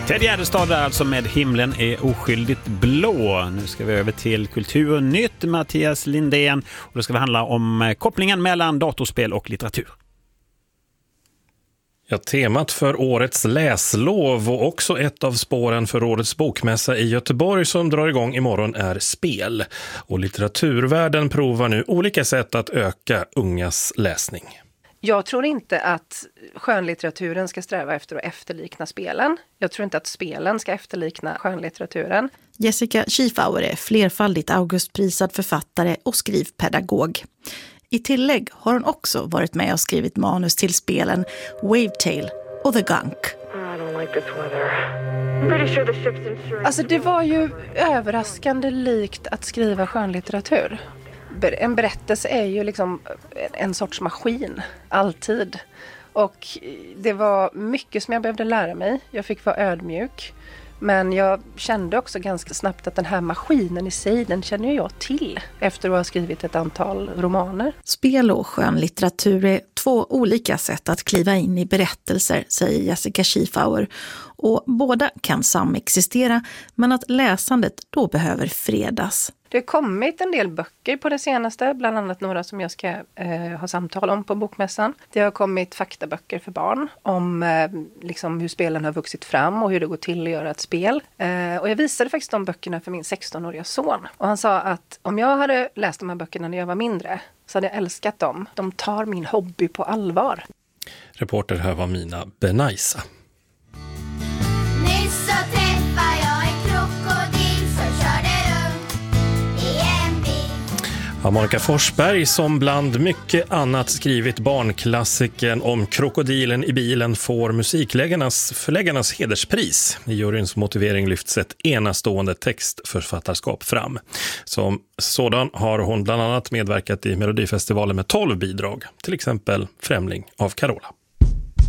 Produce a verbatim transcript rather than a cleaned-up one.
Ted Gärdestad är alltså med Himlen är oskyldigt blå. Nu ska vi över till Kulturnytt, Mattias Lindén. Och då ska vi handla om kopplingen mellan datorspel och litteratur. Ja, temat för årets läslov och också ett av spåren för årets bokmässa i Göteborg som drar igång imorgon är spel. Och litteraturvärlden provar nu olika sätt att öka ungas läsning. Jag tror inte att skönlitteraturen ska sträva efter att efterlikna spelen. Jag tror inte att spelen ska efterlikna skönlitteraturen. Jessica Schiefauer är flerfaldigt Augustprisad författare och skrivpedagog. I tillägg har hon också varit med och skrivit manus till spelen Wavetale och The Gunk. Alltså det var ju överraskande likt att skriva skönlitteratur. En berättelse är ju liksom en sorts maskin, alltid. Och det var mycket som jag behövde lära mig. Jag fick vara ödmjuk. Men jag kände också ganska snabbt att den här maskinen i sig, den känner jag till efter att ha skrivit ett antal romaner. Spel och skönlitteratur är två olika sätt att kliva in i berättelser, säger Jessica Schiefauer. Och båda kan samexistera, men att läsandet då behöver fredas. Det har kommit en del böcker på det senaste, bland annat några som jag ska eh, ha samtal om på bokmässan. Det har kommit faktaböcker för barn om eh, liksom hur spelen har vuxit fram och hur det går till att göra ett spel. Eh, och jag visade faktiskt de böckerna för min sextonåriga son. Och han sa att om jag hade läst de här böckerna när jag var mindre så hade jag älskat dem. De tar min hobby på allvar. Reporter här var Mina Benaisa. Nyss så träffade jag en krokodil som körde runt i en bil. Ja, Monica Forsberg som bland mycket annat skrivit barnklassikern om krokodilen i bilen får musikläggarnas förläggarnas hederspris. I juryns motivering lyfts ett enastående textförfattarskap fram. Som sådan har hon bland annat medverkat i Melodifestivalen med tolv bidrag, till exempel Främling av Carola.